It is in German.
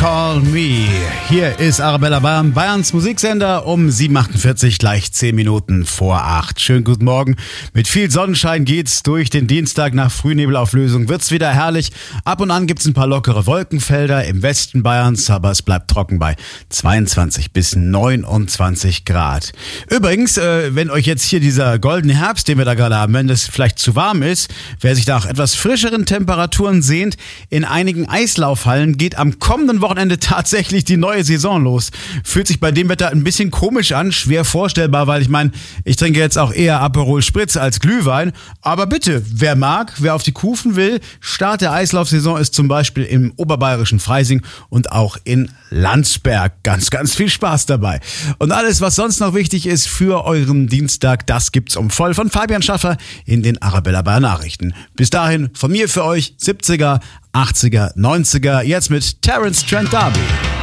Call Me. Hier ist Arabella Bayern, Bayerns Musiksender um 7.48, gleich 10 Minuten vor 8. Schönen guten Morgen. Mit viel Sonnenschein geht's durch den Dienstag. Nach Frühnebelauflösung wird's wieder herrlich. Ab und an gibt's ein paar lockere Wolkenfelder im Westen Bayerns, aber es bleibt trocken bei 22 bis 29 Grad. Übrigens, wenn euch jetzt hier dieser goldene Herbst, den wir da gerade haben, wenn das vielleicht zu warm ist, wer sich nach etwas frischeren Temperaturen sehnt, in einigen Eislaufhallen geht am kommenden Wochenende tatsächlich die neue Saison los. Fühlt sich bei dem Wetter ein bisschen komisch an, schwer vorstellbar, weil ich trinke jetzt auch eher Aperol Spritz als Glühwein. Aber bitte, wer mag, wer auf die Kufen will, Start der Eislaufsaison ist zum Beispiel im oberbayerischen Freising und auch in Landsberg. Ganz, ganz viel Spaß dabei. Und alles, was sonst noch wichtig ist für euren Dienstag, das gibt's voll von Fabian Schaffer in den Arabella Bayern Nachrichten. Bis dahin von mir für euch 70er, 80er, 90er, jetzt mit Terence Trent D'Arby.